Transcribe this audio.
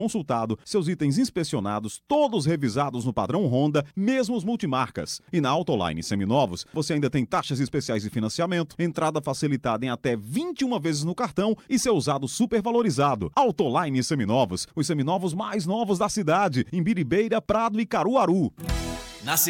consultado, seus itens inspecionados, todos revisados no padrão Honda, mesmo os multimarcas. E na Autoline Seminovos, você ainda tem taxas especiais de financiamento, entrada facilitada em até 21 vezes no cartão e seu usado super valorizado. Autoline Seminovos, os seminovos mais novos da cidade, em Biribeira, Prado e Caruaru.